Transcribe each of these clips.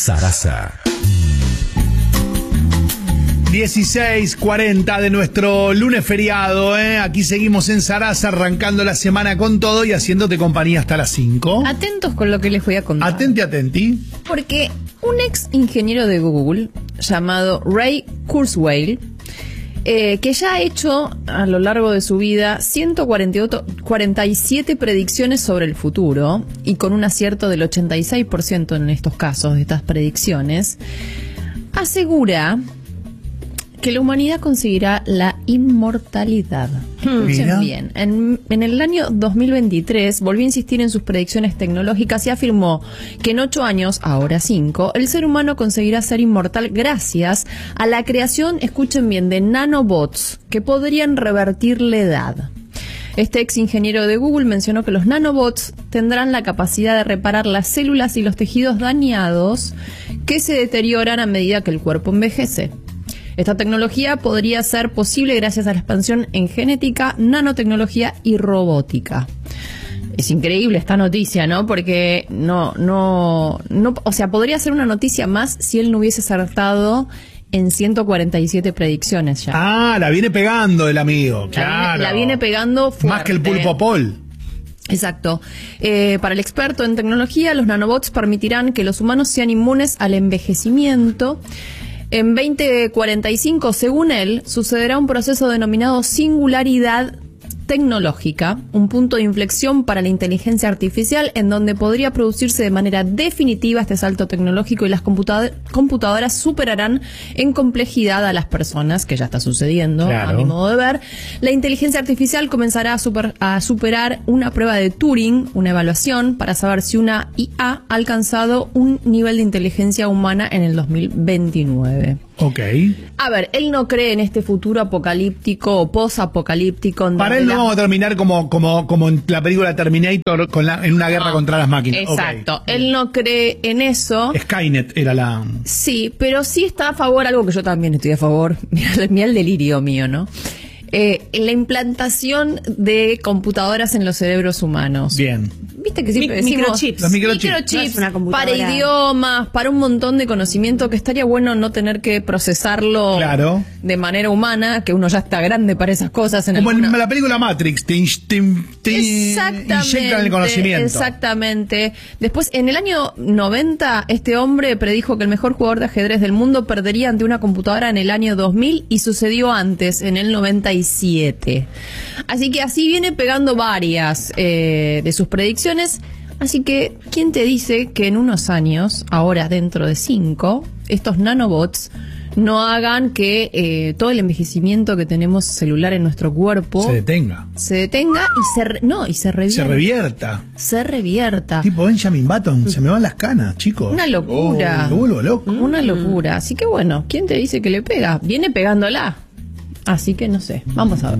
Sarasa. 16:40 de nuestro lunes feriado, Aquí seguimos en Sarasa, arrancando la semana con todo y haciéndote compañía hasta las 5. Atentos con lo que les voy a contar. Atenti. Porque un ex ingeniero de Google llamado Ray Kurzweil, que ya ha hecho a lo largo de su vida 147 predicciones sobre el futuro, y con un acierto del 86% en estos casos de estas predicciones, asegura que la humanidad conseguirá la inmortalidad. Escuchen bien. En el año 2023 volvió a insistir en sus predicciones tecnológicas y afirmó que en 8 años, ahora 5, el ser humano conseguirá ser inmortal gracias a la creación, escuchen bien, de nanobots que podrían revertir la edad. Este ex ingeniero de Google mencionó que los nanobots tendrán la capacidad de reparar las células y los tejidos dañados que se deterioran a medida que el cuerpo envejece. Esta tecnología podría ser posible gracias a la expansión en genética, nanotecnología y robótica. Es increíble esta noticia, ¿no? Porque no, o sea, podría ser una noticia más si él no hubiese acertado en 147 predicciones ya. Ah, la viene pegando el amigo, claro. La viene pegando fuerte. Más que el pulpo Paul. Exacto. Para el experto en tecnología, los nanobots permitirán que los humanos sean inmunes al envejecimiento. En 2045, según él, sucederá un proceso denominado singularidad tecnológica, un punto de inflexión para la inteligencia artificial en donde podría producirse de manera definitiva este salto tecnológico y las computadoras superarán en complejidad a las personas, que ya está sucediendo, claro, a mi modo de ver. La inteligencia artificial comenzará a superar una prueba de Turing, una evaluación, para saber si una IA ha alcanzado un nivel de inteligencia humana en el 2029. Ok. A ver, él no cree en este futuro apocalíptico o posapocalíptico. Para él no vamos a terminar como en la película Terminator en una guerra contra las máquinas. Exacto. Okay. Él no cree en eso. Skynet era la... Sí, pero sí está a favor, algo que yo también estoy a favor. Mira el delirio mío, ¿no? La implantación de computadoras en los cerebros humanos. Bien. Viste que siempre decimos microchips. Los microchips. No para idiomas, para un montón de conocimiento, que estaría bueno no tener que procesarlo, claro, de manera humana, que uno ya está grande para esas cosas. Como en la película Matrix, te inyectan el conocimiento. Exactamente. Después, en el año 90, este hombre predijo que el mejor jugador de ajedrez del mundo perdería ante una computadora en el año 2000, y sucedió antes, en el 97. Así que así viene pegando varias de sus predicciones. Así que, ¿quién te dice que en unos años, ahora dentro de 5, estos nanobots no hagan que todo el envejecimiento que tenemos celular en nuestro cuerpo se detenga y se revierta? Se revierta. Tipo Benjamin Button, se me van las canas, chicos. Una locura. Me vuelvo loco. Una locura. Así que bueno, ¿quién te dice que le pega? Viene pegándola. Así que no sé, vamos a ver.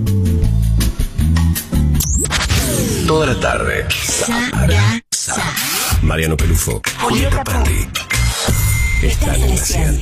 Toda la tarde. Mariano Pelufo, Julieta Perry. Están en la 100.